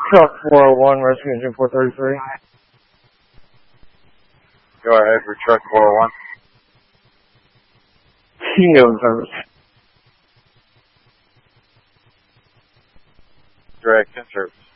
Truck 401, rescue engine 433. Go ahead for truck 401. Tango in service. Direct in service.